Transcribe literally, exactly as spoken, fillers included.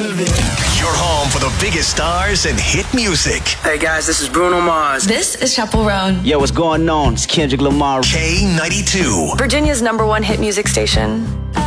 Your home for the biggest stars and hit music. Hey guys, this is Bruno Mars. This is Chaperone. Yo, what's going on? It's Kendrick Lamar. K ninety-two. Virginia's number one hit music station.